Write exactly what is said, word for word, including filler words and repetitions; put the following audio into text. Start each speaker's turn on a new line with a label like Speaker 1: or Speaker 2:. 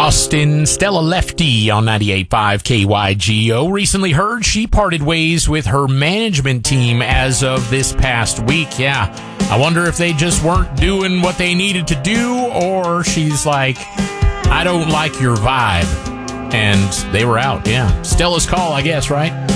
Speaker 1: Austin, Stella Lefty on ninety-eight point five K Y G O recently heard she parted ways with her management team as of this past week. Yeah, I wonder if they just weren't doing what they needed to do, or she's like, I don't like your vibe. And they were out. Yeah, Stella's call, I guess, right?